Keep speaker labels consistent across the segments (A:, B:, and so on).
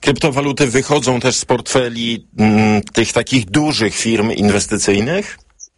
A: kryptowaluty wychodzą też z portfeli tych takich dużych firm inwestycyjnych?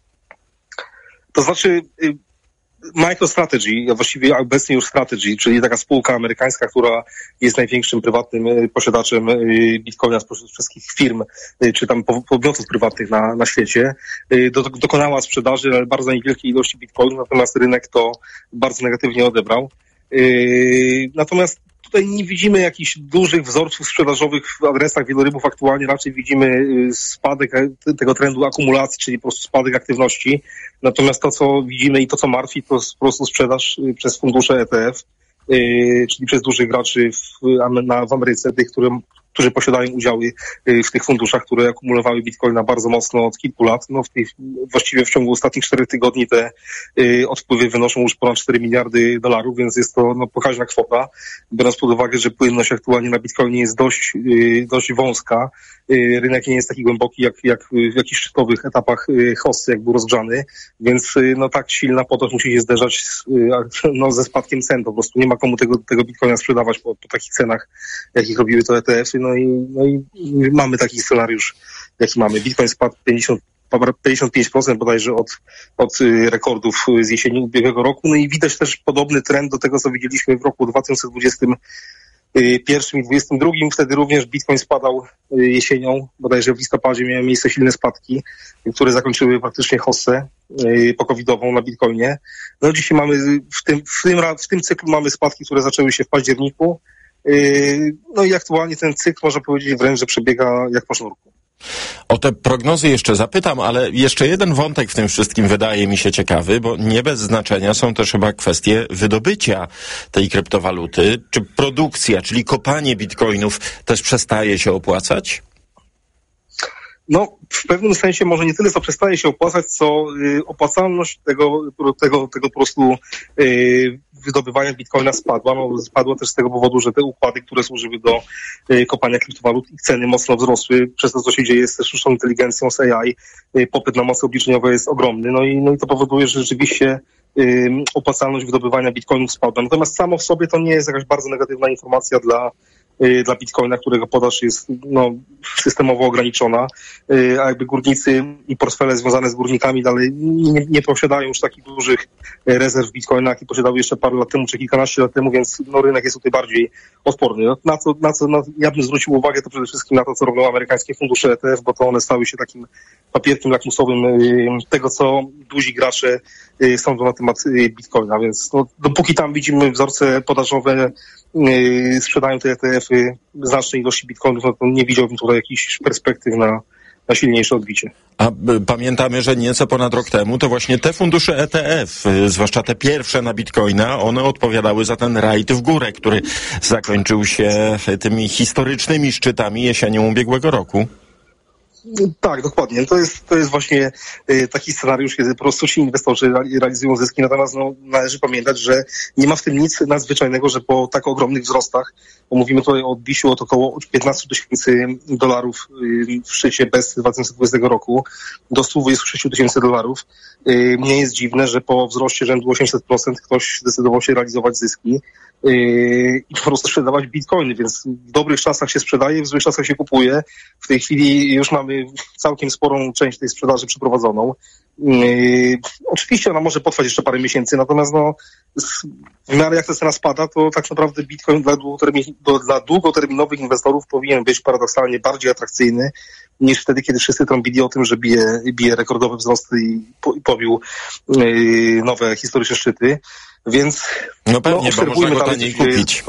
B: To znaczy MicroStrategy, a właściwie obecnie już Strategy, czyli taka spółka amerykańska, która jest największym prywatnym posiadaczem bitcoina spośród wszystkich firm, czy tam podmiotów prywatnych na świecie, dokonała sprzedaży bardzo niewielkiej ilości bitcoinów, natomiast rynek to bardzo negatywnie odebrał. Natomiast tutaj nie widzimy jakichś dużych wzorców sprzedażowych w adresach wielorybów. Aktualnie raczej widzimy spadek tego trendu akumulacji, czyli po prostu spadek aktywności. Natomiast to, co widzimy i to, co martwi, to jest po prostu sprzedaż przez fundusze ETF, czyli przez dużych graczy w Ameryce, tych, którzy posiadają udziały w tych funduszach, które akumulowały bitcoina bardzo mocno od kilku lat. Właściwie w ciągu ostatnich 4 tygodni te odpływy wynoszą już ponad 4 miliardy dolarów, więc jest to pokaźna kwota, biorąc pod uwagę, że płynność aktualnie na bitcoinie jest dość wąska. Rynek nie jest taki głęboki jak w jakichś szczytowych etapach hossy, jak był rozgrzany, więc tak silna podaż musi się zderzać ze spadkiem cen. Po prostu nie ma komu tego bitcoina sprzedawać po takich cenach, jakich robiły to ETF-y. No i mamy taki scenariusz, jaki mamy. Bitcoin spadł 55% bodajże od rekordów z jesieni ubiegłego roku. No i widać też podobny trend do tego, co widzieliśmy w roku 2021 i 2022. Wtedy również Bitcoin spadał jesienią, bodajże w listopadzie miały miejsce silne spadki, które zakończyły praktycznie hossę pokowidową na Bitcoinie. No dzisiaj mamy w tym cyklu mamy spadki, które zaczęły się w październiku. No i aktualnie ten cykl, można powiedzieć, wręcz, że przebiega jak po sznurku.
A: O te prognozy jeszcze zapytam, ale jeszcze jeden wątek w tym wszystkim wydaje mi się ciekawy, bo nie bez znaczenia są też chyba kwestie wydobycia tej kryptowaluty. Czy produkcja, czyli kopanie bitcoinów też przestaje się opłacać?
B: No, w pewnym sensie może nie tyle, co przestaje się opłacać, co opłacalność tego po prostu wydobywania bitcoina spadła. No, spadła też z tego powodu, że te układy, które służyły do kopania kryptowalut, ich ceny mocno wzrosły. Przez to, co się dzieje z sztuczną inteligencją, z AI, popyt na moce obliczeniowe jest ogromny. No i to powoduje, że rzeczywiście opłacalność wydobywania bitcoinów spadła. Natomiast samo w sobie to nie jest jakaś bardzo negatywna informacja dla bitcoina, którego podaż jest systemowo ograniczona, a jakby górnicy i portfele związane z górnikami dalej nie posiadają już takich dużych rezerw bitcoina, jakie posiadały jeszcze parę lat temu czy kilkanaście lat temu, więc tego jest tutaj bardziej odporny. Na co ja bym zwrócił uwagę, to przede wszystkim na to, co robią amerykańskie fundusze ETF, bo to one stały się takim papierkiem lakmusowym tego, co duzi gracze sądzą na temat bitcoina, więc dopóki tam widzimy wzorce podażowe, sprzedają te ETF-y znacznej ilości bitcoinów, no to nie widziałbym tutaj jakichś perspektyw na silniejsze odbicie.
A: A pamiętamy, że nieco ponad rok temu to właśnie te fundusze ETF, zwłaszcza te pierwsze na bitcoina, one odpowiadały za ten rajd w górę, który zakończył się tymi historycznymi szczytami jesienią ubiegłego roku.
B: Tak, dokładnie. To jest właśnie taki scenariusz, kiedy po prostu ci inwestorzy realizują zyski, natomiast należy pamiętać, że nie ma w tym nic nadzwyczajnego, że po tak ogromnych wzrostach, bo mówimy tutaj o odbiciu od około 15 tysięcy dolarów w szczycie bez 2020 roku do 126 tysięcy dolarów, nie jest dziwne, że po wzroście rzędu 800% ktoś zdecydował się realizować zyski i po prostu sprzedawać bitcoiny, więc w dobrych czasach się sprzedaje, w złych czasach się kupuje. W tej chwili już mamy całkiem sporą część tej sprzedaży przeprowadzoną. Oczywiście ona może potrwać jeszcze parę miesięcy, natomiast w miarę jak ta cena spada, to tak naprawdę bitcoin dla długoterminowych inwestorów powinien być paradoksalnie bardziej atrakcyjny niż wtedy, kiedy wszyscy trąbili o tym, że bije rekordowe wzrosty i pobił nowe historyczne szczyty. Więc
A: pewnie, bo można go taniej kupić.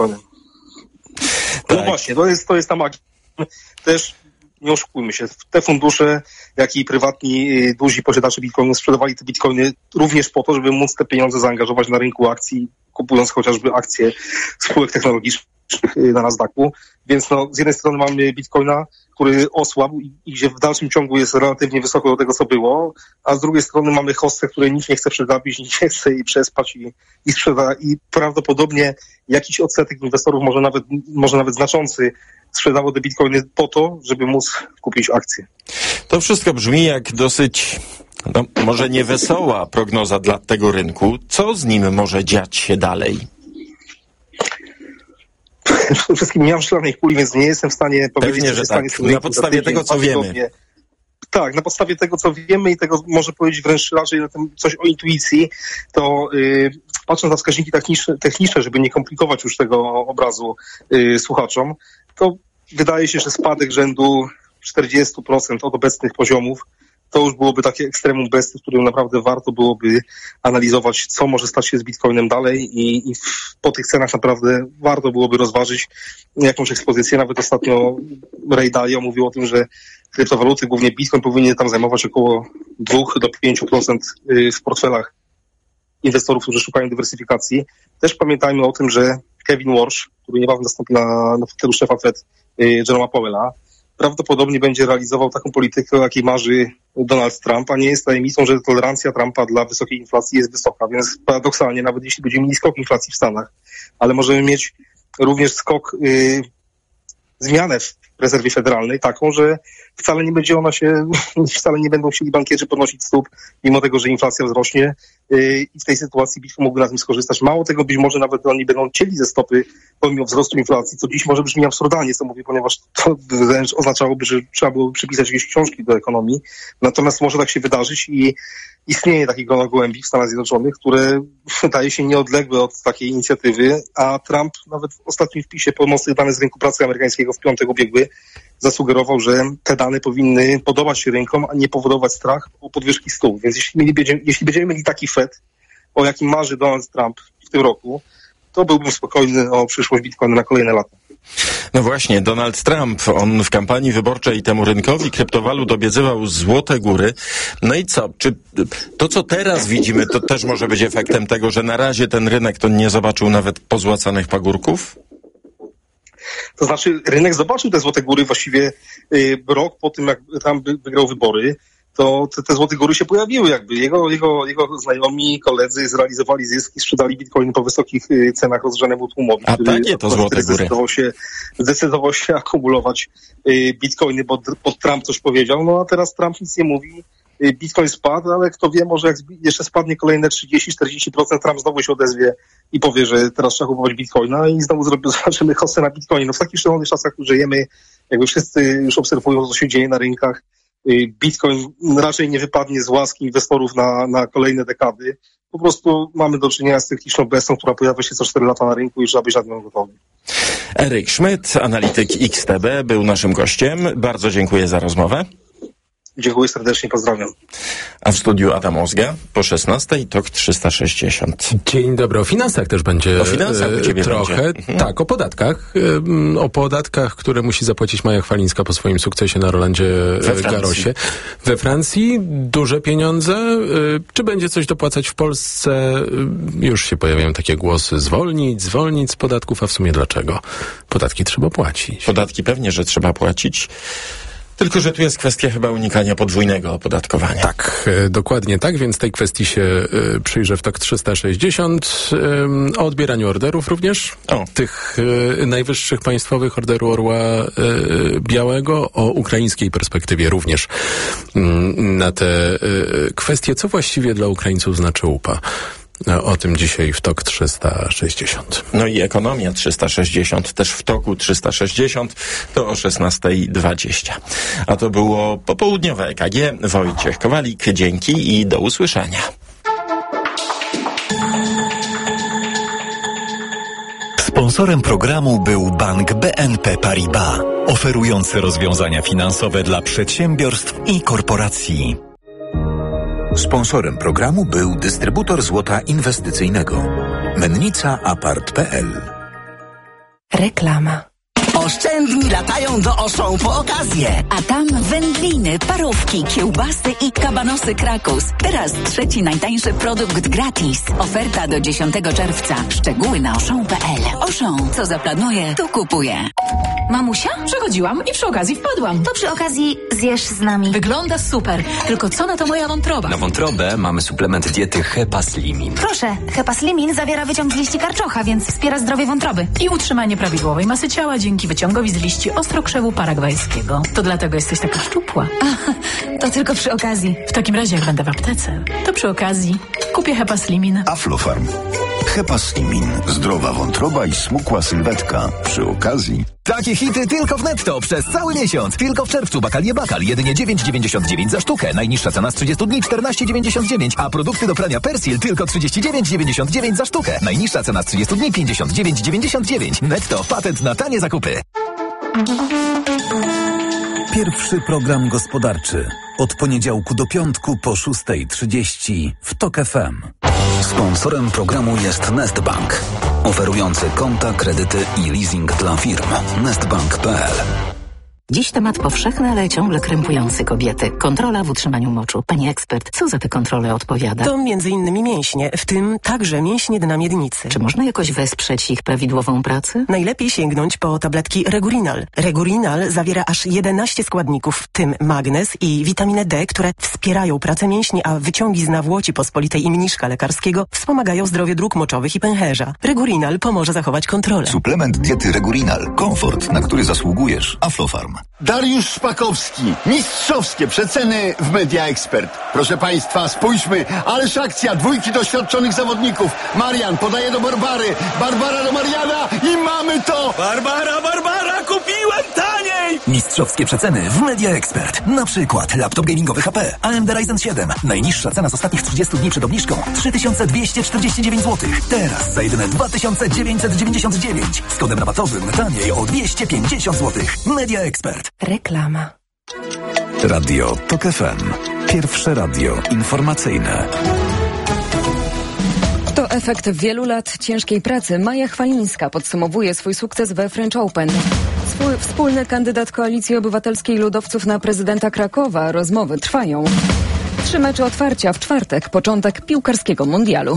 B: Tak. Właśnie, to jest ta magia. Też nie oszukujmy się, te fundusze, jak i prywatni duzi posiadacze bitcoinów sprzedawali te bitcoiny również po to, żeby móc te pieniądze zaangażować na rynku akcji, kupując chociażby akcje spółek technologicznych na Nasdaqu. Więc z jednej strony mamy bitcoina, który osłabł i gdzie w dalszym ciągu jest relatywnie wysoko do tego, co było, a z drugiej strony mamy hossę, której nikt nie chce przegapić, nikt nie chce jej przespać i sprzeda. I prawdopodobnie jakiś odsetek inwestorów, może nawet znaczący, sprzedało te bitcoiny po to, żeby móc kupić akcje.
A: To wszystko brzmi jak dosyć, może nie wesoła prognoza dla tego rynku. Co z nim może dziać się dalej?
B: przede wszystkim nie mam szklanej kuli, więc nie jestem w stanie powiedzieć,
A: pewnie, że tak. Na podstawie tego, co wiemy.
B: Tak, na podstawie tego, co wiemy i tego, może powiedzieć wręcz raczej coś o intuicji, to patrząc na wskaźniki techniczne, żeby nie komplikować już tego obrazu słuchaczom, to wydaje się, że spadek rzędu 40% od obecnych poziomów to już byłoby takie ekstremum bestii, w którym naprawdę warto byłoby analizować, co może stać się z Bitcoinem dalej i po tych cenach naprawdę warto byłoby rozważyć jakąś ekspozycję. Nawet ostatnio Ray Dalio mówił o tym, że kryptowaluty, głównie Bitcoin, powinien tam zajmować około 2 do 5% w portfelach inwestorów, którzy szukają dywersyfikacji. Też pamiętajmy o tym, że Kevin Warsh, który niebawem nastąpi na fotelu szefa Fed Jeroma Powella, prawdopodobnie będzie realizował taką politykę, o jakiej marzy Donald Trump, a nie jest tajemnicą, że tolerancja Trumpa dla wysokiej inflacji jest wysoka, więc paradoksalnie, nawet jeśli będziemy mieli skok inflacji w Stanach, ale możemy mieć również zmianę w rezerwie federalnej taką, że wcale nie będą chcieli bankierzy podnosić stóp, mimo tego, że inflacja wzrośnie i w tej sytuacji Bitcoin mógłby na tym skorzystać. Mało tego, być może nawet oni będą cięli ze stopy pomimo wzrostu inflacji, co dziś może brzmi absurdalnie, co mówię, ponieważ to wręcz oznaczałoby, że trzeba byłoby przypisać jakieś książki do ekonomii. Natomiast może tak się wydarzyć i istnieje taki grona gołębi w Stanach Zjednoczonych, które wydaje się nieodległe od takiej inicjatywy, a Trump nawet w ostatnim wpisie pomocnych danych z rynku pracy amerykańskiego w piątek ubiegły zasugerował, że te dane powinny podobać się rynkom, a nie powodować strach o podwyżki stóp. Więc jeśli będziemy mieli taki Fed, o jakim marzy Donald Trump w tym roku, to byłbym spokojny o przyszłość Bitcoina na kolejne lata.
A: No właśnie, Donald Trump, on w kampanii wyborczej temu rynkowi kryptowalut obiecywał złote góry. No i co? Czy to, co teraz widzimy, to też może być efektem tego, że na razie ten rynek to nie zobaczył nawet pozłacanych pagórków?
B: To znaczy, rynek zobaczył te złote góry właściwie rok po tym, jak Trump wygrał wybory, to te złote góry się pojawiły jakby. Jego znajomi, koledzy zrealizowali zyski, sprzedali bitcoin po wysokich cenach rozgrzanemu tłumowi.
A: A takie to złote góry.
B: Zdecydował się akumulować bitcoiny, bo Trump coś powiedział, no a teraz Trump nic nie mówi. Bitcoin spadł, ale kto wie, może jak jeszcze spadnie kolejne 30-40%, Trump znowu się odezwie i powie, że teraz trzeba kupować bitcoina i znowu zobaczymy hossę na bitcoin. No w takich szalonych czasach żyjemy, jakby wszyscy już obserwują, co się dzieje na rynkach. Bitcoin raczej nie wypadnie z łaski inwestorów na kolejne dekady. Po prostu mamy do czynienia z techniczną bestią, która pojawia się co 4 lata na rynku i trzeba być na nią gotowy.
A: Eryk Szmyt, analityk XTB, był naszym gościem. Bardzo dziękuję za rozmowę.
B: Dziękuję serdecznie, pozdrawiam.
A: A w studiu Adam Ozga po 16:00 TOK 360.
C: Dzień dobry. O finansach też będzie
A: o finansach u ciebie
C: trochę.
A: Będzie.
C: Tak, o podatkach, które musi zapłacić Maja Chwalińska po swoim sukcesie na Rolandzie Garrosie. We Francji duże pieniądze. Czy będzie coś dopłacać w Polsce? Już się pojawiają takie głosy. Zwolnić z podatków, a w sumie dlaczego? Podatki trzeba płacić.
A: Podatki pewnie, że trzeba płacić. Tylko że tu jest kwestia chyba unikania podwójnego opodatkowania.
C: Tak, dokładnie tak, więc tej kwestii się przyjrzę w TOK 360. O odbieraniu orderów również. Tych najwyższych państwowych, orderu Orła Białego, o ukraińskiej perspektywie również na te kwestie. Co właściwie dla Ukraińców znaczy UPA? O tym dzisiaj w TOK 360.
A: No i ekonomia 360, też w TOKu 360, to o 16:20. A to było popołudniowe EKG. Wojciech Kowalik, dzięki i do usłyszenia.
D: Sponsorem programu był bank BNP Paribas, oferujący rozwiązania finansowe dla przedsiębiorstw i korporacji.
E: Sponsorem programu był dystrybutor złota inwestycyjnego. Mennica Apart.pl.
F: Reklama.
G: Oszczędni latają do Auchan po okazję.
F: A tam wędliny, parówki, kiełbasy i kabanosy Krakus. Teraz 3. najtańszy produkt gratis. Oferta do 10 czerwca. Szczegóły na Auchan.pl. Auchan, co zaplanuje, to kupuje.
H: Mamusia? Przechodziłam i przy okazji wpadłam.
I: To przy okazji zjesz z nami.
H: Wygląda super. Tylko co na to moja wątroba?
J: Na wątrobę mamy suplement diety Hepaslimin.
I: Proszę, Hepaslimin zawiera wyciąg z liści karczocha, więc wspiera zdrowie wątroby.
H: I utrzymanie prawidłowej masy ciała dzięki wyciągowi z liści ostrokrzewu paragwajskiego. To dlatego jesteś taka szczupła.
I: To tylko przy okazji.
H: W takim razie jak będę w aptece, to przy okazji kupię Hepaslimin.
E: Aflofarm. Hepaslimin. Zdrowa wątroba i smukła sylwetka. Przy okazji...
K: Takie hity tylko w Netto przez cały miesiąc. Tylko w czerwcu Bakalie Bakal jedynie 9,99 za sztukę. Najniższa cena z 30 dni 14,99, a produkty do prania Persil tylko 39,99 za sztukę. Najniższa cena z 30 dni 59,99. Netto, patent na tanie zakupy.
L: Pierwszy program gospodarczy. Od poniedziałku do piątku po 6:30 w TOK FM.
M: Sponsorem programu jest Nestbank, oferujący konta, kredyty i leasing dla firm. Nestbank.pl.
N: Dziś temat powszechny, ale ciągle krępujący kobiety. Kontrola w utrzymaniu moczu. Pani ekspert, co za te kontrole odpowiada?
O: To m.in. mięśnie, w tym także mięśnie dna miednicy.
N: Czy można jakoś wesprzeć ich prawidłową pracę?
O: Najlepiej sięgnąć po tabletki Regurinal. Regurinal zawiera aż 11 składników, w tym magnez i witaminę D, które wspierają pracę mięśni, a wyciągi z nawłoci pospolitej i mniszka lekarskiego wspomagają zdrowie dróg moczowych i pęcherza. Regurinal pomoże zachować kontrolę.
E: Suplement diety Regurinal. Komfort, na który zasługujesz. Aflofarm.
P: Dariusz Szpakowski. Mistrzowskie przeceny w Media Expert. Proszę Państwa, spójrzmy. Ależ akcja. 2 doświadczonych zawodników. Marian podaje do Barbary. Barbara do Mariana i mamy to! Barbara, kupiłem taniej!
K: Mistrzowskie przeceny w Media Expert. Na przykład laptop gamingowy HP AMD Ryzen 7. Najniższa cena z ostatnich 30 dni przed obniżką 3249 zł. Teraz za jedyne 2999. Z kodem rabatowym taniej o 250 zł. Media Expert.
O: Reklama.
L: Radio TOK FM. Pierwsze radio informacyjne.
Q: To efekt wielu lat ciężkiej pracy. Maja Chwalińska podsumowuje swój sukces we French Open. Wspólny kandydat Koalicji Obywatelskiej Ludowców na prezydenta Krakowa. Rozmowy trwają. 3 mecze otwarcia w czwartek. Początek piłkarskiego mundialu.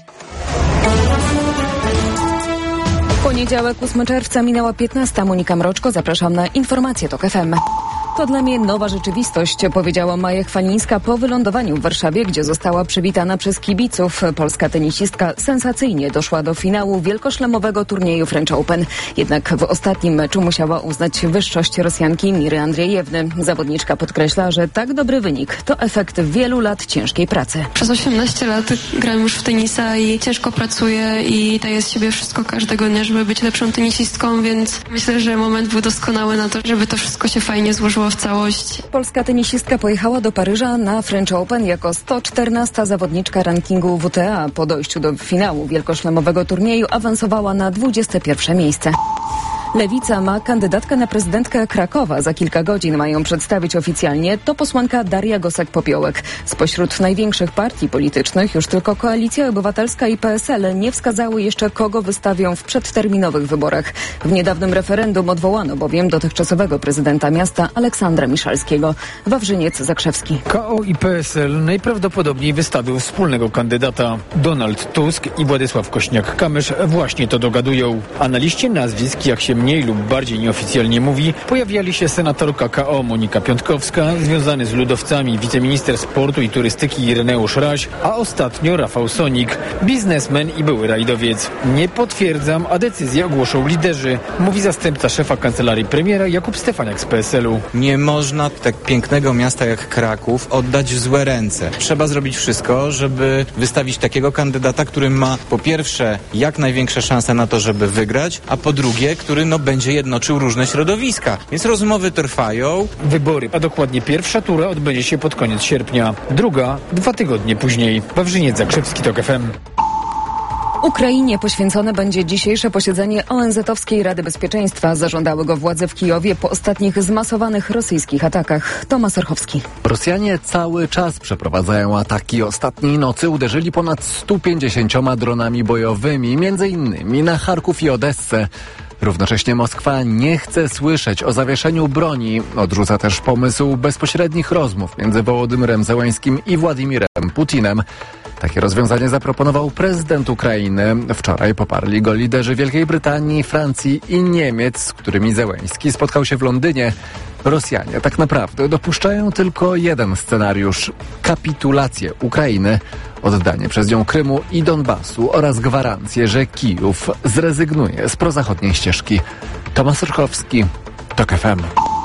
Q: Poniedziałek, 8 czerwca, minęła 15. Monika Mroczko. Zapraszam na informacje TOK FM. To dla mnie nowa rzeczywistość, powiedziała Maja Chwalińska po wylądowaniu w Warszawie, gdzie została przywitana przez kibiców. Polska tenisistka sensacyjnie doszła do finału wielkoszlemowego turnieju French Open. Jednak w ostatnim meczu musiała uznać wyższość Rosjanki Miry Andrzejewny. Zawodniczka podkreśla, że tak dobry wynik to efekt wielu lat ciężkiej pracy.
R: Przez 18 lat gram już w tenisa i ciężko pracuję i daję z siebie wszystko każdego dnia, żeby być lepszą tenisistką, więc myślę, że moment był doskonały na to, żeby to wszystko się fajnie złożyło w całość.
Q: Polska tenisistka pojechała do Paryża na French Open jako 114. zawodniczka rankingu WTA. Po dojściu do finału wielkoszlemowego turnieju awansowała na 21. miejsce. Lewica ma kandydatkę na prezydentkę Krakowa. Za kilka godzin mają przedstawić oficjalnie. To posłanka Daria Gosek-Popiołek. Spośród największych partii politycznych już tylko Koalicja Obywatelska i PSL nie wskazały jeszcze, kogo wystawią w przedterminowych wyborach. W niedawnym referendum odwołano bowiem dotychczasowego prezydenta miasta Aleksandra Miszalskiego. Wawrzyniec Zakrzewski.
S: KO i PSL najprawdopodobniej wystawią wspólnego kandydata. Donald Tusk i Władysław Kośniak-Kamysz właśnie to dogadują. A na liście nazwisk, jak się mniej lub bardziej nieoficjalnie mówi, pojawiali się senatorka KO Monika Piątkowska, związany z ludowcami wiceminister sportu i turystyki Ireneusz Raś, a ostatnio Rafał Sonik, biznesmen i były rajdowiec. Nie potwierdzam, a decyzję ogłoszą liderzy, mówi zastępca szefa kancelarii premiera Jakub Stefaniak z PSL-u.
T: Nie można tak pięknego miasta jak Kraków oddać w złe ręce. Trzeba zrobić wszystko, żeby wystawić takiego kandydata, który ma po pierwsze jak największe szanse na to, żeby wygrać, a po drugie, który będzie jednoczył różne środowiska. Więc rozmowy trwają.
S: Wybory, a dokładnie pierwsza tura odbędzie się pod koniec sierpnia. Druga 2 tygodnie później. Wawrzyniec Zakrzewski, TOK FM.
Q: Ukrainie poświęcone będzie dzisiejsze posiedzenie ONZ-owskiej Rady Bezpieczeństwa. Zażądały go władze w Kijowie po ostatnich zmasowanych rosyjskich atakach. Tomasz Orchowski.
C: Rosjanie cały czas przeprowadzają ataki. Ostatniej nocy uderzyli ponad 150 dronami bojowymi, między innymi na Charków i Odessę. Równocześnie Moskwa nie chce słyszeć o zawieszeniu broni. Odrzuca też pomysł bezpośrednich rozmów między Wołodymyrem Zełańskim i Władimirem Putinem. Takie rozwiązanie zaproponował prezydent Ukrainy. Wczoraj poparli go liderzy Wielkiej Brytanii, Francji i Niemiec, z którymi Zełański spotkał się w Londynie. Rosjanie tak naprawdę dopuszczają tylko jeden scenariusz – kapitulację Ukrainy, oddanie przez nią Krymu i Donbasu oraz gwarancję, że Kijów zrezygnuje z prozachodniej ścieżki. Tomasz Orchowski, TOK FM.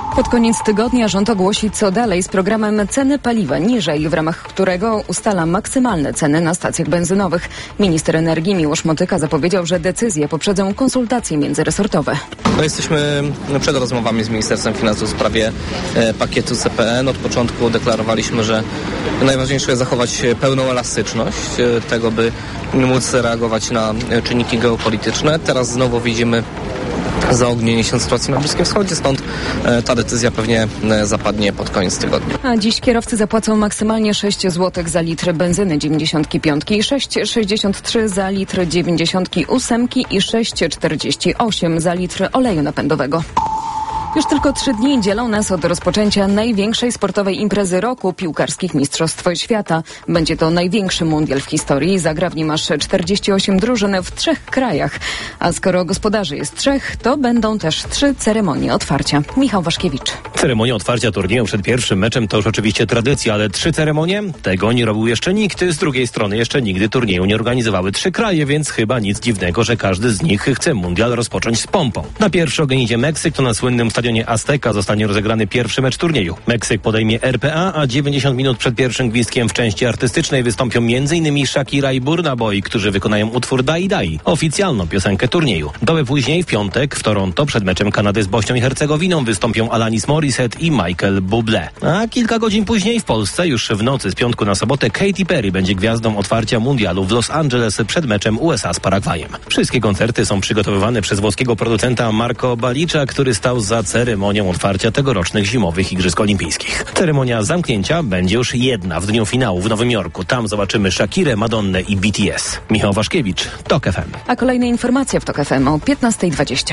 Q: Pod koniec tygodnia rząd ogłosi, co dalej z programem ceny paliwa niżej, w ramach którego ustala maksymalne ceny na stacjach benzynowych. Minister energii Miłosz Motyka zapowiedział, że decyzje poprzedzą konsultacje międzyresortowe.
U: Jesteśmy przed rozmowami z Ministerstwem Finansów w sprawie pakietu CPN. Od początku deklarowaliśmy, że najważniejsze jest zachować pełną elastyczność tego, by móc reagować na czynniki geopolityczne. Teraz znowu widzimy zaognienie się sytuacji na Bliskim Wschodzie, stąd ta decyzja pewnie zapadnie pod koniec tygodnia.
Q: A dziś kierowcy zapłacą maksymalnie 6 zł za litr benzyny 95 i 6,63 za litr 98 i 6,48 za litr oleju napędowego. Już tylko 3 dni dzielą nas od rozpoczęcia największej sportowej imprezy roku, piłkarskich Mistrzostw Świata. Będzie to największy mundial w historii. Zagra w nim aż 48 drużyn w 3 krajach. A skoro gospodarzy jest 3, to będą też 3 ceremonie otwarcia. Michał Waszkiewicz.
V: Ceremonia otwarcia turnieju przed pierwszym meczem to już oczywiście tradycja, ale 3 ceremonie? Tego nie robił jeszcze nikt. Z drugiej strony jeszcze nigdy turnieju nie organizowały 3 kraje, więc chyba nic dziwnego, że każdy z nich chce mundial rozpocząć z pompą. Na pierwszy ogień idzie Meksyk, to na słynnym stadionie Azteca zostanie rozegrany pierwszy mecz turnieju. Meksyk podejmie RPA, a 90 minut przed pierwszym gwizdkiem w części artystycznej wystąpią m.in. Shakira i Burna Boy, którzy wykonają utwór Dai Dai, oficjalną piosenkę turnieju. Dobę później, w piątek, w Toronto, przed meczem Kanady z Bośnią i Hercegowiną wystąpią Alanis Morissette i Michael Bublé. A kilka godzin później w Polsce, już w nocy z piątku na sobotę, Katy Perry będzie gwiazdą otwarcia mundialu w Los Angeles przed meczem USA z Paragwajem. Wszystkie koncerty są przygotowywane przez włoskiego producenta Marco Balicza, który stał za ceremonią otwarcia tegorocznych zimowych Igrzysk Olimpijskich. Ceremonia zamknięcia będzie już jedna w dniu finału w Nowym Jorku. Tam zobaczymy Shakirę, Madonnę i BTS. Michał Waszkiewicz, TOK FM.
Q: A kolejne informacje w TOK FM o 15:20.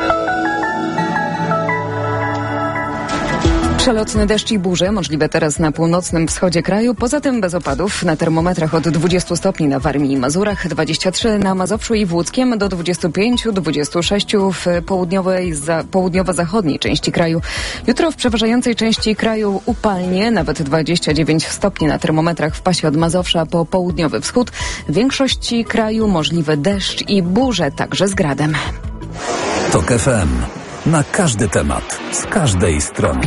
Q: Przelotny deszcz i burze możliwe teraz na północnym wschodzie kraju. Poza tym bez opadów. Na termometrach od 20 stopni na Warmii i Mazurach, 23 na Mazowszu i w Łódzkiem, do 25-26 w południowo-zachodniej części kraju. Jutro w przeważającej części kraju upalnie, nawet 29 stopni na termometrach w pasie od Mazowsza po południowy wschód. W większości kraju możliwy deszcz i burze, także z gradem.
L: TOK FM. Na każdy temat, z każdej strony.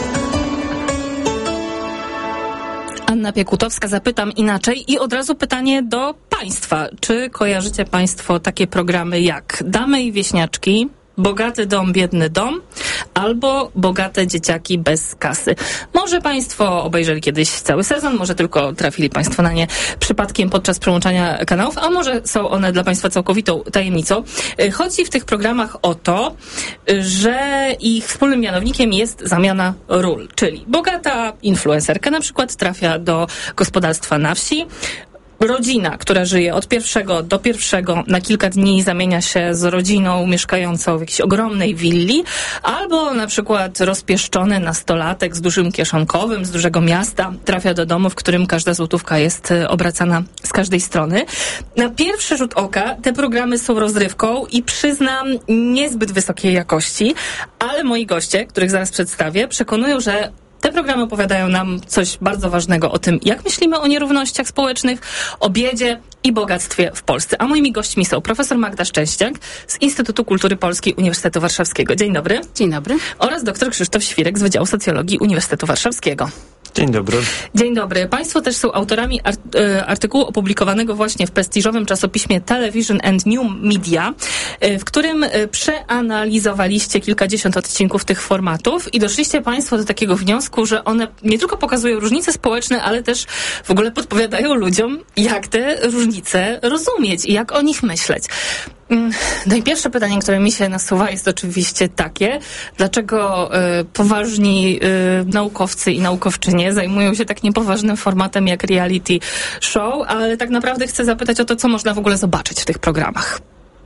W: Anna Piekutowska, zapytam inaczej i od razu pytanie do Państwa. Czy kojarzycie Państwo takie programy jak Damy i Wieśniaczki, Bogaty dom, biedny dom albo Bogate dzieciaki bez kasy? Może Państwo obejrzeli kiedyś cały sezon, może tylko trafili Państwo na nie przypadkiem podczas przełączania kanałów, a może są one dla Państwa całkowitą tajemnicą. Chodzi w tych programach o to, że ich wspólnym mianownikiem jest zamiana ról, czyli bogata influencerka na przykład trafia do gospodarstwa na wsi, rodzina, która żyje od pierwszego do pierwszego na kilka dni zamienia się z rodziną mieszkającą w jakiejś ogromnej willi, albo na przykład rozpieszczony nastolatek z dużym kieszonkowym z dużego miasta trafia do domu, w którym każda złotówka jest obracana z każdej strony. Na pierwszy rzut oka te programy są rozrywką i przyznam niezbyt wysokiej jakości, ale moi goście, których zaraz przedstawię, przekonują, że te programy opowiadają nam coś bardzo ważnego o tym, jak myślimy o nierównościach społecznych, o biedzie i bogactwie w Polsce. A moimi gośćmi są profesor Magda Szczęściak z Instytutu Kultury Polskiej Uniwersytetu Warszawskiego. Dzień dobry.
X: Dzień dobry.
W: Oraz dr Krzysztof Świrek z Wydziału Socjologii Uniwersytetu Warszawskiego.
Y: Dzień dobry.
W: Dzień dobry. Państwo też są autorami artykułu opublikowanego właśnie w prestiżowym czasopiśmie Television and New Media, w którym przeanalizowaliście kilkadziesiąt odcinków tych formatów i doszliście Państwo do takiego wniosku, że one nie tylko pokazują różnice społeczne, ale też w ogóle podpowiadają ludziom, jak te różnice rozumieć i jak o nich myśleć. No i pierwsze pytanie, które mi się nasuwa, jest oczywiście takie: dlaczego poważni naukowcy i naukowczynie zajmują się tak niepoważnym formatem jak reality show, ale tak naprawdę chcę zapytać o to, co można w ogóle zobaczyć w tych programach.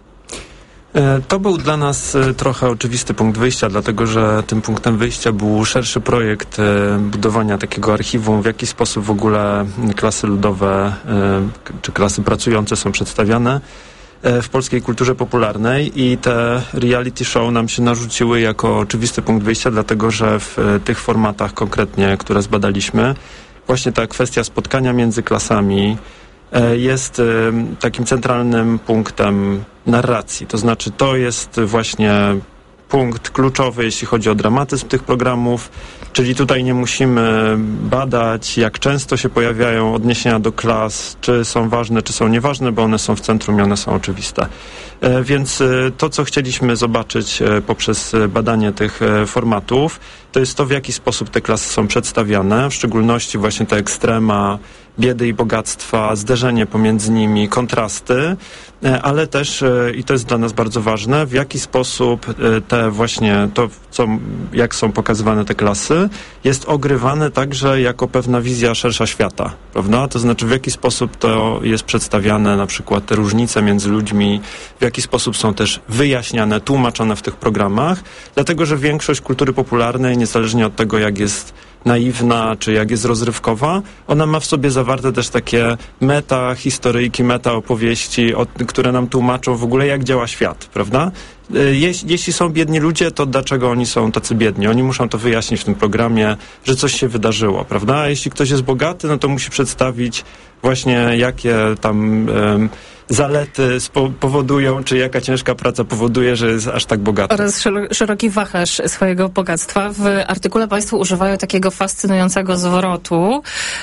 Y: To był dla nas trochę oczywisty punkt wyjścia, dlatego że tym punktem wyjścia był szerszy projekt budowania takiego archiwum, w jaki sposób w ogóle klasy ludowe czy klasy pracujące są przedstawiane w polskiej kulturze popularnej, i te reality show nam się narzuciły jako oczywisty punkt wyjścia, dlatego że w tych formatach konkretnie, które zbadaliśmy, właśnie ta kwestia spotkania między klasami jest takim centralnym punktem narracji. To znaczy, to jest właśnie punkt kluczowy, jeśli chodzi o dramatyzm tych programów, czyli tutaj nie musimy badać, jak często się pojawiają odniesienia do klas, czy są ważne, czy są nieważne, bo one są w centrum i one są oczywiste. Więc to, co chcieliśmy zobaczyć poprzez badanie tych formatów, to jest to, w jaki sposób te klasy są przedstawiane, w szczególności właśnie te ekstrema biedy i bogactwa, zderzenie pomiędzy nimi, kontrasty, ale też, i to jest dla nas bardzo ważne, w jaki sposób te właśnie, jak są pokazywane te klasy, jest ogrywane także jako pewna wizja szersza świata, prawda? To znaczy, w jaki sposób to jest przedstawiane, na przykład te różnice między ludźmi, w jaki sposób są też wyjaśniane, tłumaczone w tych programach, dlatego, że większość kultury popularnej, niezależnie od tego, jak jest naiwna, czy jak jest rozrywkowa, ona ma w sobie zawarte też takie meta-historyjki, meta-opowieści, które nam tłumaczą w ogóle, jak działa świat, prawda? Jeśli są biedni ludzie, to dlaczego oni są tacy biedni? Oni muszą to wyjaśnić w tym programie, że coś się wydarzyło, prawda? A jeśli ktoś jest bogaty, no to musi przedstawić właśnie, jakie tam zalety powodują, czy jaka ciężka praca powoduje, że jest aż tak bogaty.
W: Oraz szeroki wachlarz swojego bogactwa. W artykule Państwo używają takiego fascynującego zwrotu,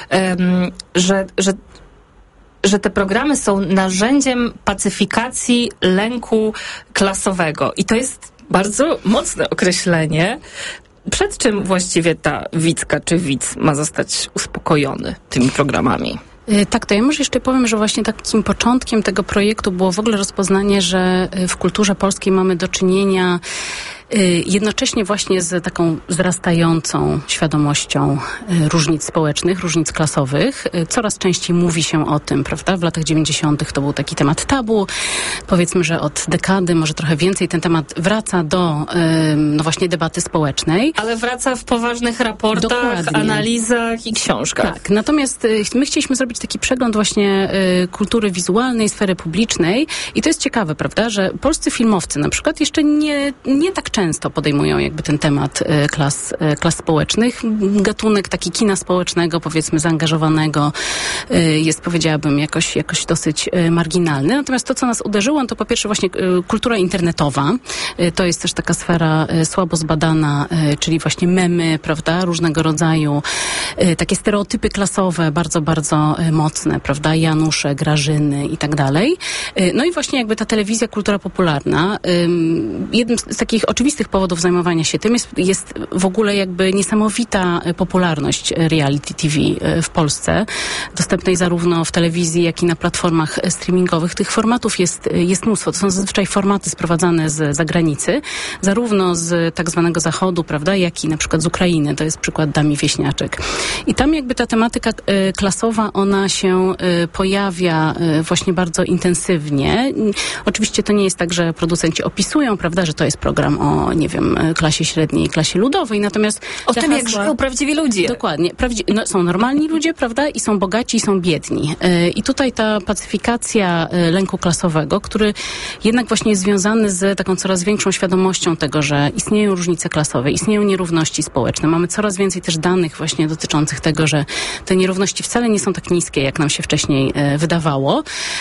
W: że te programy są narzędziem pacyfikacji lęku klasowego. I to jest bardzo mocne określenie. Przed czym właściwie ta widzka czy widz ma zostać uspokojony tymi programami?
A: Tak, to ja może jeszcze powiem, że właśnie takim początkiem tego projektu było w ogóle rozpoznanie, że w kulturze polskiej mamy do czynienia jednocześnie właśnie z taką wzrastającą świadomością różnic społecznych, różnic klasowych. Coraz częściej mówi się o tym, prawda? W latach 90. to był taki temat tabu. Powiedzmy, że od dekady, może trochę więcej, ten temat wraca do no właśnie debaty społecznej.
W: Ale wraca w poważnych raportach, dokładnie, analizach i książkach. Tak,
A: natomiast my chcieliśmy zrobić taki przegląd właśnie kultury wizualnej, sfery publicznej i to jest ciekawe, prawda, że polscy filmowcy na przykład jeszcze nie tak często podejmują jakby ten temat klas społecznych. Gatunek taki kina społecznego, powiedzmy zaangażowanego, jest, powiedziałabym, jakoś dosyć marginalny. Natomiast to, co nas uderzyło, to po pierwsze właśnie kultura internetowa. To jest też taka sfera słabo zbadana, czyli właśnie memy, prawda, różnego rodzaju takie stereotypy klasowe, bardzo, bardzo mocne, prawda, Janusze, Grażyny i tak dalej. No i właśnie jakby ta telewizja, kultura popularna, jednym z takich oczywistych powodów zajmowania się tym jest w ogóle jakby niesamowita popularność reality TV w Polsce, dostępnej zarówno w telewizji, jak i na platformach streamingowych. Tych formatów jest mnóstwo. To są zazwyczaj formaty sprowadzane z zagranicy, zarówno z tak zwanego Zachodu, prawda, jak i na przykład z Ukrainy. To jest przykład Dami Wieśniaczek. I tam jakby ta tematyka klasowa, ona się pojawia właśnie bardzo intensywnie. Oczywiście to nie jest tak, że producenci opisują, prawda, że to jest program o, nie wiem, klasie średniej, klasie ludowej, natomiast
W: o tym, jak żyją prawdziwi ludzie.
A: Dokładnie. Są normalni ludzie, prawda, i są bogaci, i są biedni. I tutaj ta pacyfikacja lęku klasowego, który jednak właśnie jest związany z taką coraz większą świadomością tego, że istnieją różnice klasowe, istnieją nierówności społeczne. Mamy coraz więcej też danych właśnie dotyczących tego, że te nierówności wcale nie są tak niskie, jak nam się wcześniej wydawało.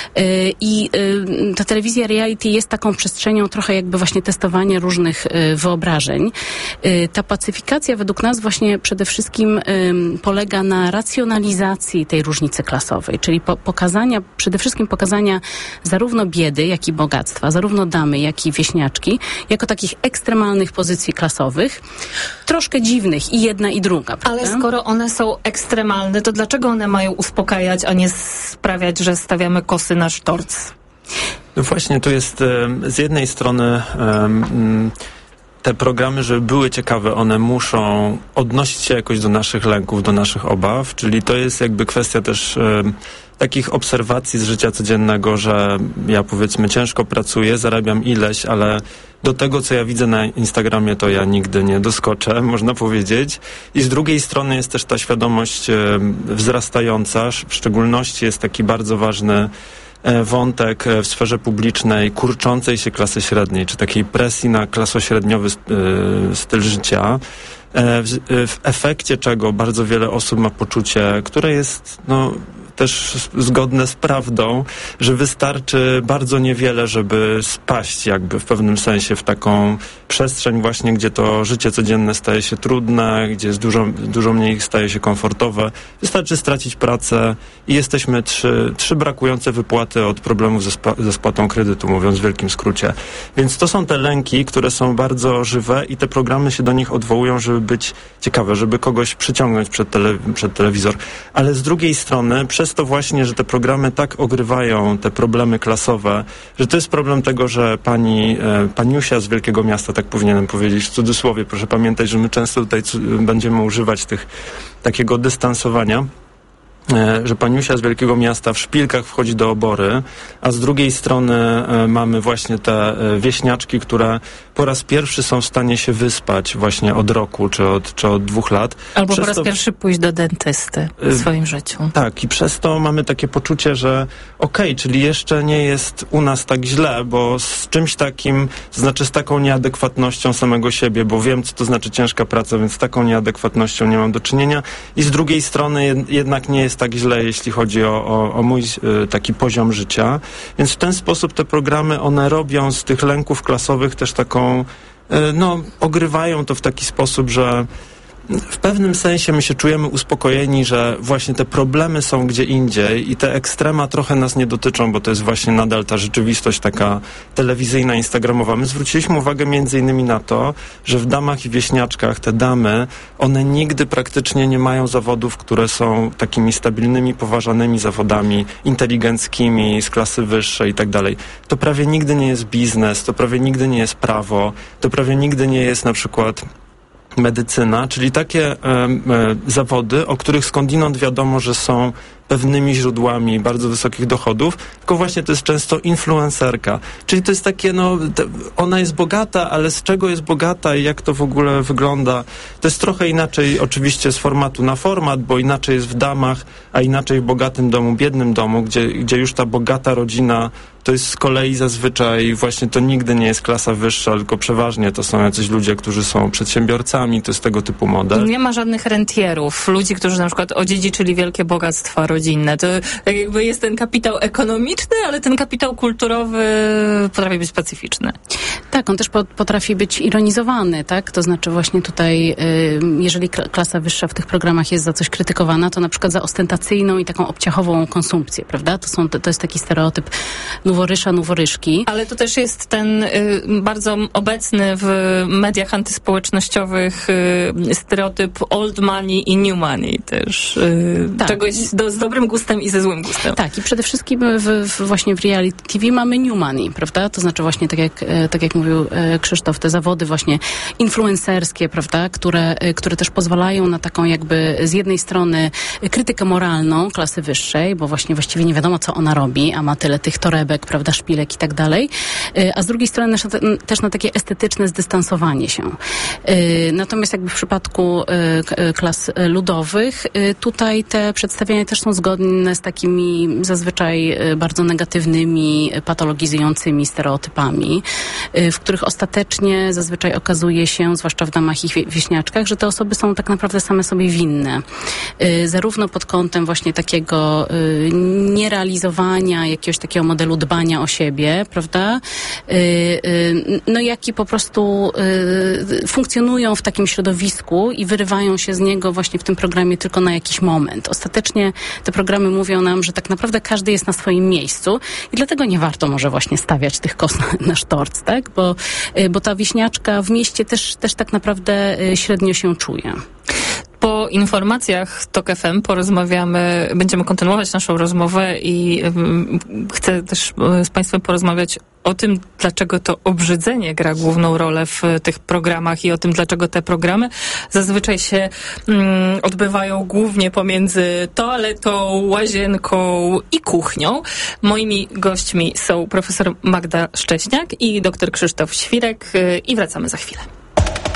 A: I ta telewizja reality jest taką przestrzenią trochę jakby właśnie testowania różnych wyobrażeń. Ta pacyfikacja według nas właśnie przede wszystkim polega na racjonalizacji tej różnicy klasowej, czyli przede wszystkim pokazania zarówno biedy, jak i bogactwa, zarówno damy, jak i wieśniaczki, jako takich ekstremalnych pozycji klasowych, troszkę dziwnych i jedna i druga. Prawda?
W: Ale skoro one są ekstremalne, to dlaczego one mają uspokajać, a nie sprawiać, że stawiamy kosy na sztorc?
Y: No właśnie, to jest z jednej strony te programy, żeby były ciekawe, one muszą odnosić się jakoś do naszych lęków, do naszych obaw, czyli to jest jakby kwestia też takich obserwacji z życia codziennego, że ja powiedzmy ciężko pracuję, zarabiam ileś, ale do tego, co ja widzę na Instagramie, to ja nigdy nie doskoczę, można powiedzieć. I z drugiej strony jest też ta świadomość wzrastająca, w szczególności jest taki bardzo ważny wątek w sferze publicznej kurczącej się klasy średniej, czy takiej presji na klasośredniowy styl życia, w efekcie czego bardzo wiele osób ma poczucie, które jest też zgodne z prawdą, że wystarczy bardzo niewiele, żeby spaść jakby w pewnym sensie w taką przestrzeń właśnie, gdzie to życie codzienne staje się trudne, gdzie jest dużo mniej staje się komfortowe. Wystarczy stracić pracę i jesteśmy trzy brakujące wypłaty od problemów ze spłatą kredytu, mówiąc w wielkim skrócie. Więc to są te lęki, które są bardzo żywe i te programy się do nich odwołują, żeby być ciekawe, żeby kogoś przyciągnąć przed telewizor. Ale z drugiej strony, przez to właśnie, że te programy tak ogrywają te problemy klasowe, że to jest problem tego, że paniusia z wielkiego miasta, tak powinienem powiedzieć w cudzysłowie, proszę pamiętać, że my często tutaj będziemy używać takiego dystansowania, że paniusia z wielkiego miasta w szpilkach wchodzi do obory, a z drugiej strony mamy właśnie te wieśniaczki, które po raz pierwszy są w stanie się wyspać właśnie od roku, czy od 2 lat.
W: Albo po raz pierwszy pójść do dentysty w swoim życiu.
Y: Tak, i przez to mamy takie poczucie, że czyli jeszcze nie jest u nas tak źle, bo z czymś takim, to znaczy z taką nieadekwatnością samego siebie, bo wiem, co to znaczy ciężka praca, więc z taką nieadekwatnością nie mam do czynienia. I z drugiej strony jednak nie jest tak źle, jeśli chodzi o mój taki poziom życia. Więc w ten sposób te programy, one robią z tych lęków klasowych też taką, ogrywają to w taki sposób, że w pewnym sensie my się czujemy uspokojeni, że właśnie te problemy są gdzie indziej i te ekstrema trochę nas nie dotyczą, bo to jest właśnie nadal ta rzeczywistość taka telewizyjna, instagramowa. My zwróciliśmy uwagę między innymi na to, że w Damach i Wieśniaczkach te damy, one nigdy praktycznie nie mają zawodów, które są takimi stabilnymi, poważanymi zawodami, inteligenckimi, z klasy wyższej i tak dalej. To prawie nigdy nie jest biznes, to prawie nigdy nie jest prawo, to prawie nigdy nie jest na przykład medycyna, czyli takie zawody, o których skądinąd wiadomo, że są pewnymi źródłami bardzo wysokich dochodów, tylko właśnie to jest często influencerka. Czyli to jest takie, ona jest bogata, ale z czego jest bogata i jak to w ogóle wygląda? To jest trochę inaczej oczywiście z formatu na format, bo inaczej jest w Damach, a inaczej w bogatym domu, biednym domu, gdzie już ta bogata rodzina to jest z kolei zazwyczaj właśnie to nigdy nie jest klasa wyższa, tylko przeważnie to są jacyś ludzie, którzy są przedsiębiorcami, to jest tego typu model.
W: Nie ma żadnych rentierów, ludzi, którzy na przykład odziedziczyli wielkie bogactwa rodzinne. To tak jakby jest ten kapitał ekonomiczny, ale ten kapitał kulturowy potrafi być specyficzny.
A: Tak, on też potrafi być ironizowany, tak? To znaczy właśnie tutaj, jeżeli klasa wyższa w tych programach jest za coś krytykowana, to na przykład za ostentacyjną i taką obciachową konsumpcję, prawda? To jest taki stereotyp noworysza, noworyszki.
W: Ale to też jest ten bardzo obecny w mediach antyspołecznościowych stereotyp old money i new money też. Tak. Czegoś z dobrym gustem i ze złym gustem.
A: Tak, i przede wszystkim właśnie w reality TV mamy new money, prawda? To znaczy właśnie tak jak mówił Krzysztof, te zawody właśnie influencerskie, prawda? Które też pozwalają na taką jakby z jednej strony krytykę moralną klasy wyższej, bo właśnie właściwie nie wiadomo, co ona robi, a ma tyle tych torebek, prawda, szpilek i tak dalej, a z drugiej strony też na takie estetyczne zdystansowanie się. Natomiast jakby w przypadku klas ludowych, tutaj te przedstawienia też są zgodne z takimi zazwyczaj bardzo negatywnymi, patologizującymi stereotypami, w których ostatecznie zazwyczaj okazuje się, zwłaszcza w Damach i Wieśniaczkach, że te osoby są tak naprawdę same sobie winne. Zarówno pod kątem właśnie takiego nierealizowania jakiegoś takiego modelu dbania o siebie, prawda? Jak i po prostu funkcjonują w takim środowisku i wyrywają się z niego właśnie w tym programie tylko na jakiś moment. Ostatecznie te programy mówią nam, że tak naprawdę każdy jest na swoim miejscu i dlatego nie warto może właśnie stawiać tych kos na sztorc, tak? Bo ta wieśniaczka w mieście też tak naprawdę średnio się czuje.
W: Po informacjach TOK FM będziemy kontynuować naszą rozmowę i chcę też z Państwem porozmawiać o tym, dlaczego to obrzydzenie gra główną rolę w tych programach i o tym, dlaczego te programy zazwyczaj się odbywają głównie pomiędzy toaletą, łazienką i kuchnią. Moimi gośćmi są profesor Magda Szcześniak i dr Krzysztof Świrek i wracamy za chwilę.